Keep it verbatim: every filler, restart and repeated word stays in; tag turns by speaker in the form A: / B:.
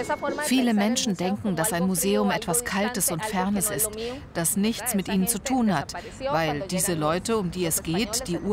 A: Viele Menschen denken, dass ein Museum etwas Kaltes und Fernes ist, das nichts mit ihnen zu tun hat, weil diese Leute, um die es geht, die